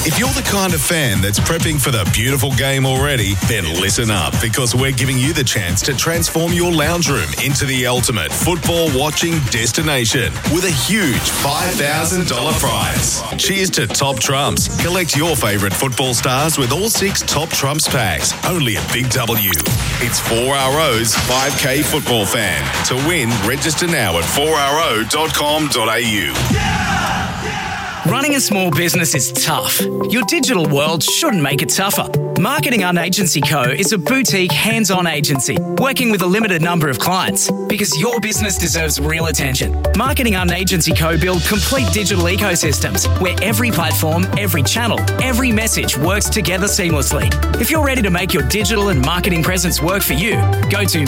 If you're the kind of fan that's prepping for the beautiful game already, then listen up, because we're giving you the chance to transform your lounge room into the ultimate football watching destination with a huge $5,000 prize. Cheers to Top Trumps. Collect your favourite football stars with all 6 Top Trumps packs, only at Big W. It's 4RO's 5K Football Fan. To win, register now at 4ro.com.au. Running a small business is tough. Your digital world shouldn't make it tougher. Marketing Unn Agency Co. is a boutique, hands-on agency working with a limited number of clients because your business deserves real attention. Marketing Unn Agency Co. build complete digital ecosystems where every platform, every channel, every message works together seamlessly. If you're ready to make your digital and marketing presence work for you, go to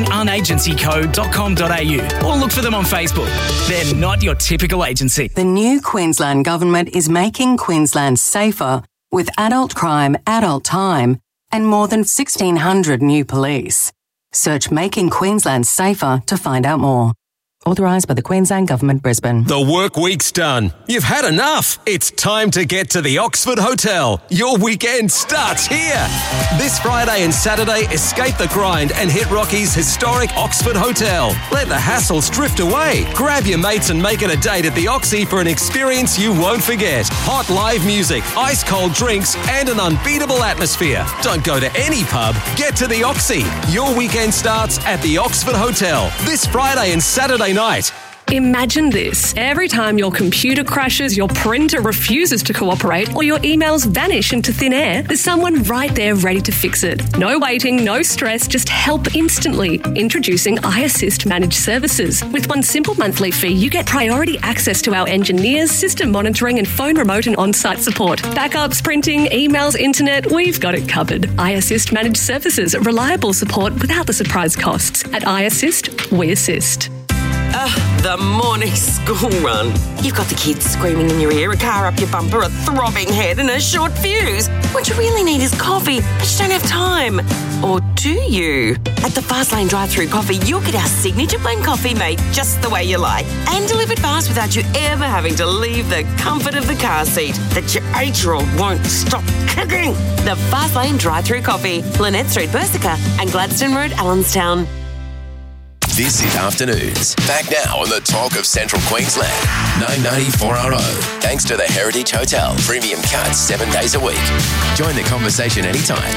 marketingunagencyco.com.au or look for them on Facebook. They're not your typical agency. The new Queensland Government is making Queensland safer with adult crime, adult time, and more than 1,600 new police. Search Making Queensland Safer to find out more. Authorised by the Queensland Government, Brisbane. The work week's done. You've had enough. It's time to get to the Oxford Hotel. Your weekend starts here. This Friday and Saturday, escape the grind and hit Rocky's historic Oxford Hotel. Let the hassles drift away. Grab your mates and make it a date at the Oxy for an experience you won't forget. Hot live music, ice cold drinks, and an unbeatable atmosphere. Don't go to any pub. Get to the Oxy. Your weekend starts at the Oxford Hotel this Friday and Saturday night. Imagine this. Every time your computer crashes, your printer refuses to cooperate, or your emails vanish into thin air, there's someone right there ready to fix it. No waiting, no stress, just help instantly. Introducing iAssist Managed Services. With one simple monthly fee, you get priority access to our engineers, system monitoring, and phone remote and on-site support. Backups, printing, emails, internet, we've got it covered. iAssist Managed Services. Reliable support without the surprise costs. At iAssist, we assist. The morning school run. You've got the kids screaming in your ear, a car up your bumper, a throbbing head and a short fuse. What you really need is coffee, but you don't have time. Or do you? At the Fastlane drive-thru coffee, you'll get our signature blend coffee made just the way you like and delivered fast without you ever having to leave the comfort of the car seat that your 8-year-old won't stop kicking. The Fastlane drive-thru coffee, Lynette Street, Bersica and Gladstone Road, Allenstown. This is Afternoons. Back now on the talk of Central Queensland. 994RO. Thanks to the Heritage Hotel. Premium cuts 7 days a week. Join the conversation anytime.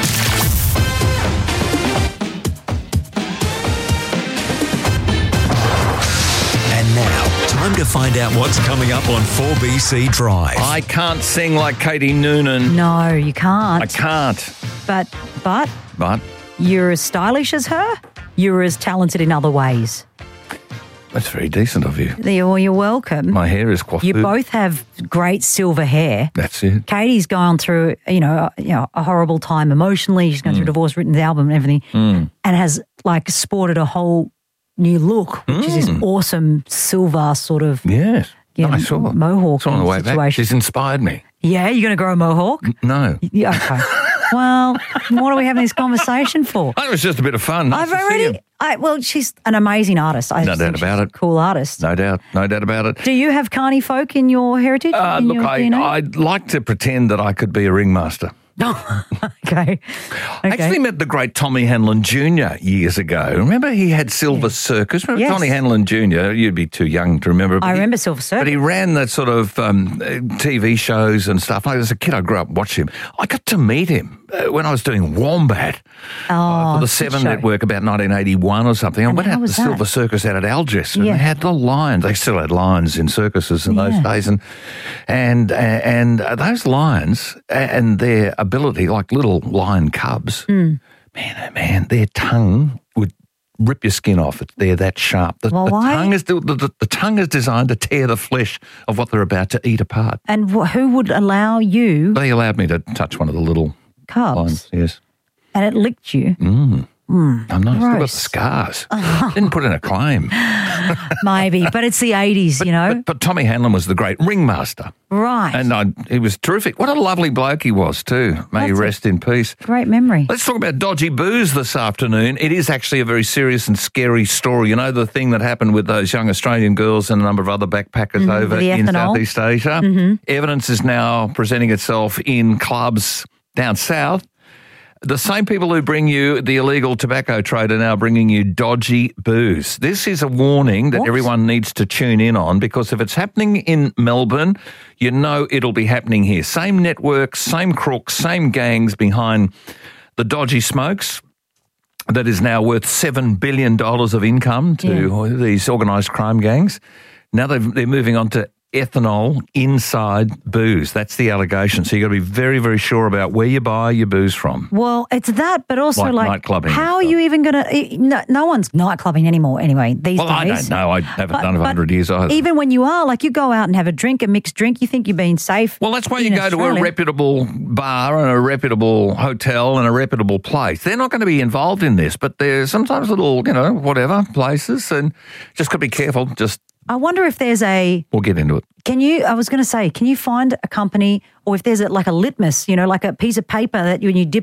And now, time to find out what's coming up on 4BC Drive. I can't sing like Katie Noonan. No, you can't. I can't. But But you're as stylish as her. You're as talented in other ways. that's very decent of you. You're welcome. My hair is coiffed. You both have great silver hair. That's it. Katie's gone through, a horrible time emotionally. She's gone through divorce, written the album and everything, and has sported a whole new look, which is this awesome silver sort of Yes. Nice silver. mohawk It's on the way back. situation. She's inspired me. Yeah, you're going to grow a mohawk? No. Yeah, okay. Well, what are we having this conversation for? It was just a bit of fun. Nice to see you. She's an amazing artist. No doubt about it. Cool artist. No doubt about it. Do you have Carney folk in your heritage? In Look, your DNA? I'd like to pretend that I could be a ringmaster. Oh, okay. I actually met the great Tommy Hanlon Jr. years ago. Remember he had Silver Circus? Remember Tommy Hanlon Jr.? You'd be too young to remember. I remember Silver Circus. But he ran that sort of TV shows and stuff. As a kid, I grew up watching him. I got to meet him when I was doing Wombat for the Seven Network about 1981 or something. I went out to the Silver Circus out at Algeciras and they had the lions. They still had lions in circuses in those days. And those lions and their ability, like little lion cubs, man, oh man, their tongue would rip your skin off. They're that sharp. The tongue is designed to tear the flesh of what they're about to eat apart. And who would allow you? They allowed me to touch one of the little cubs. Lions, yes. And it licked you. I know. Still got the scars. Didn't put in a claim. maybe. But it's the 80s, you know. But Tommy Hanlon was the great ringmaster. Right. And he was terrific. What a lovely bloke he was too. May he rest in peace. Great memory. Let's talk about dodgy booze this afternoon. It is actually a very serious and scary story. You know, the thing that happened with those young Australian girls and a number of other backpackers over in Southeast Asia. Evidence is now presenting itself in clubs down south. The same people who bring you the illegal tobacco trade are now bringing you dodgy booze. This is a warning that everyone needs to tune in on, because if it's happening in Melbourne, you know it'll be happening here. Same networks, same crooks, same gangs behind the dodgy smokes that is now worth $7 billion of income to these organised crime gangs. Now they're moving on to ethanol inside booze. That's the allegation. So you've got to be very, very sure about where you buy your booze from. Well, it's that, but also night clubbing. How are you even going to... No one's night clubbing anymore anyway these days. I don't know. I haven't done it for 100 years either. Even when you are, like you go out and have a drink, a mixed drink, you think you're being safe. Well, that's why you go to a reputable bar and a reputable hotel and a reputable place. They're not going to be involved in this, but there's sometimes little, whatever, places, and just got to be careful. I wonder if there's We'll get into it. Can you find a company, or if there's like a litmus, like a piece of paper that when you dip